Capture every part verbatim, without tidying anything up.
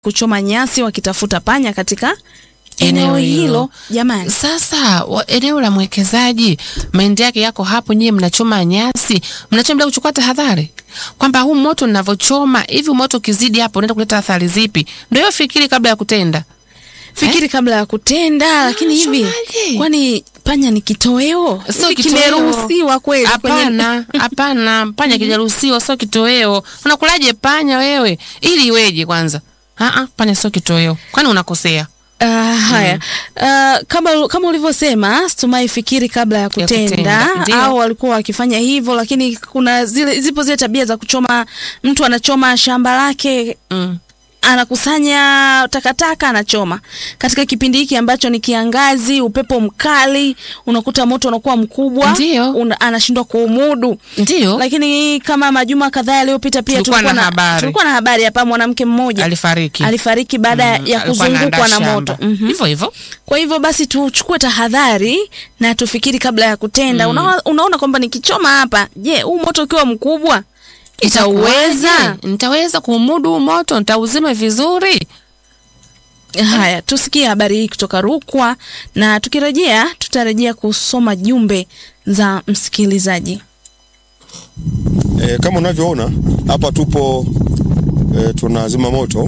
kuchoma nyasi wakitafuta panya katika eneo hilo. Jamani, sasa wa, eneo la mwekezaji mahindi yake yako hapo, nyie mnachoma nyasi, mnachomba kuchukua tahadhari kwamba huu moto ninavyochoma hivi, moto kizidi hapo unaenda kuleta athari zipi? Ndio hiyo, fikiri kabla ya kutenda. Fikiri eh? kabla ya kutenda. Lakini hivi kwani panya ni kitoweo? Sio kimeruhusiwa kweli? Hapana, hapana, panya kijaruhusiwa, sio kitoweo. Unakulaje panya wewe? Ili iweje kwanza? Ah ah, panya sio kitoweo. Kwani unakosea? Uh, haya. Mm. Uh, kama kama ulivyosema, Stumai fikiri kabla ya kutenda, ya kutenda. Au walikuwa wakifanya hivyo, lakini kuna zile zipo zile tabia za kuchoma. Mtu anachoma shamba lake, mm. anakusanya takataka anachoma. Katika kipindi hiki ambacho ni kiangazi, upepo mkali, unakuta moto unakuwa mkubwa, una, anashindwa kuumudu. Ndio. Lakini kama majuma kadhaa yaliyopita pia tulikuwa na habari. Tulikuwa na habari hapa, mwanamke mmoja alifariki. Alifariki baada mm, ya kuzungukwa na moto. Mhm. Hivyo hivyo. Kwa hivyo basi tuchukue tahadhari na tufikiri kabla ya kutenda. Mm. Una, unaona kwamba nikichoma hapa, je, huu moto ukiwa mkubwa itaweza? Nitaweza kumudu moto? Nitauzima vizuri? Haya, tusikie habari hii kutoka Rukwa, na tukirejea tutarejea kusoma jumbe za msikilizaji. E, kama unavyoona hapa tupo e, tunazima moto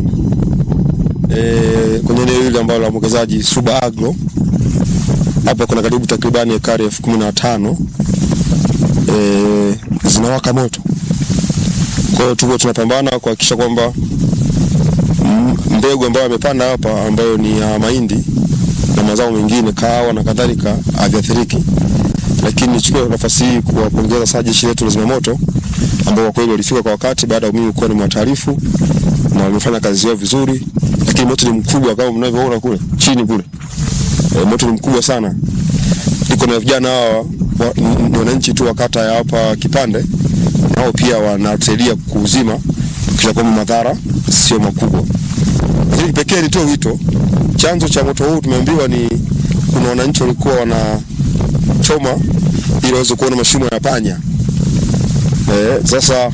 e, kwenye eneo hili ambalo la mwekezaji Suba Agro. Hapa kuna karibu takribani ekari elfu kumi na tano e, zinawaka moto. Kwa hiyo tuko tunapambana kuhakikisha kwamba mbegu ambayo amepanda hapa ambayo ni ya mahindi na mazao mengine kahawa na kadhalika haviathiriki. Lakini nichukue nafasi hii kuwapongeza sana jeshi letu la zimamoto ambao kwa kweli walifika kwa wakati baada ya mimi kuwa ni mwataarifu, na wamefanya kazi yao vizuri. Lakini moto ni mkubwa kama mnavyoona kule chini kule. E, moto ni mkubwa sana. Niko na vijana hawa wananchi tu wakata ya hapa Kipande, nao pia wanatusaidia kuuzima kisha kwamba madhara sio makubwa. Hili pekee nitoe wito. Chanzo cha moto huu tumeambiwa ni kuna wananchi walikuwa wanachoma ili waweze kuona mashimo ya panya. Eh, sasa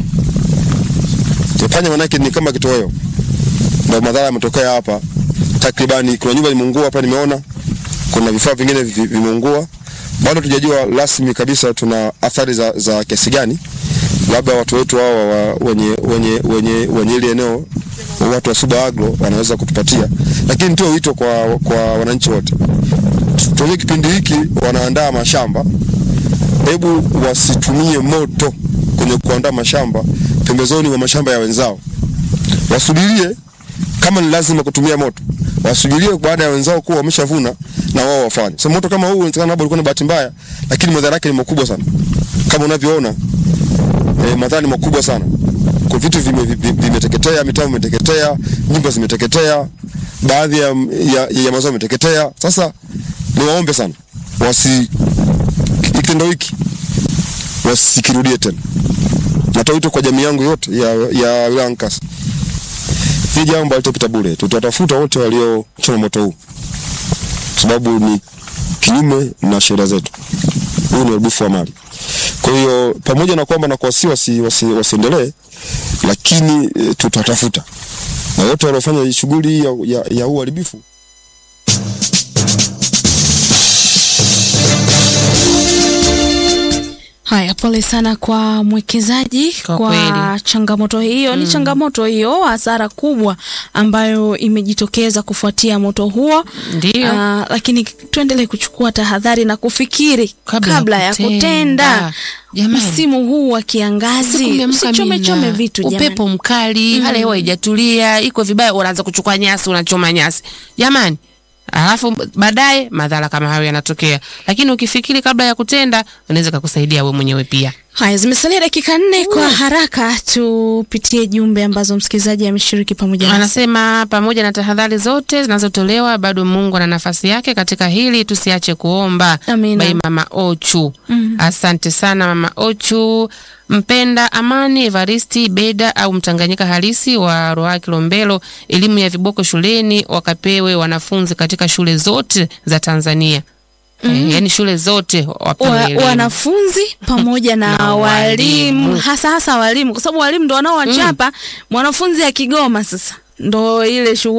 panya manake ni kama kitoweo. Ndio madhara yametokea hapa. Takribani kuna nyumba imeungua hapa nimeona. Kuna vifaa vingine vimeungua. Bado tujajua rasmi kabisa tuna athari za za kiasi gani. Labda watu wetu hawa wenye wenye wenye wenye ile eneo, watu wa Suba Agro wanaweza kutupatia. Lakini ndio wito kwa kwa wananchi wote. Tuone kipindi hiki wanaandaa mashamba, hebu wasitumie moto kwenye kuandaa mashamba pembezoni mwa mashamba ya wenzao. Wasubirie kama ni lazima kutumia moto. Wasubirie baada ya wenzao kuwa wameshavuna na wao wafanye. So moto kama huu inawezekana labda ulikuwa ni bahati mbaya, lakini madhara yake ni makubwa sana. Kama unavyoona, eh, madhara ni makubwa sana. Kwa vitu vimeteketea, vime mitaa imeteketea, nyumba zimeteketea, baadhi ya ya, ya mazao yameteketea. Sasa niwaombe sana wasi kitendo hiki wasikirudie tena. Natoa wito kwa jamii yangu yote ya ya wilaya Nkasi. Hii jambo litapita bure. Tutatafuta wote waliochoma moto huu, sababu ni kinyume na sheria zetu. Huu ni uharibifu wa mali. Kwa hiyo pamoja na kwamba na kuasi wasi, wasi, wasiendelee, lakini e, tutatafuta na wote waliofanya shughuli ya, ya, ya uharibifu. Haya, pole sana kwa mwekezaji kwa, kwa changamoto hiyo. Mm. Ni changamoto hiyo, hasara kubwa ambayo imejitokeza kufuatia moto huo. Ndio. Uh, lakini tuendelee kuchukua tahadhari na kufikiri kabla, kabla ya kutenda. Jamani, msimu huu wa kiangazi usichome chome vitu jamani. Upepo mkali, mm. hali hewa haijatulia, iko vibaya, unaanza kuchukua nyasi, unachoma nyasi. Jamani, alafu baadaye madhara kama hayo yanatokea. Lakini ukifikiri kabla ya kutenda, unaweza kukusaidia wewe mwenyewe pia. Haya, zimesalia dakika nne. Kwa haraka tupitie jumbe ambazo msikilizaji ameshiriki pamoja nasi. Anasema pamoja na tahadhari zote zinazotolewa, bado Mungu ana nafasi yake katika hili, tusiache kuomba. Amina. By Mama Ochu. Mm. Asante sana Mama Ochu. Mpenda Amani Evaristi Beda au Mtanganyika halisi wa Roa Kilombero, elimu ya viboko shuleni wakapewe wanafunzi katika shule zote za Tanzania. Mm. E, yani shule zote wapewe wa, wanafunzi pamoja na, na walimu, hasa hasa walimu, kwa sababu walimu ndio wanaowachapa. Mm. Mwanafunzi ya Kigoma sasa ndo ile shughuli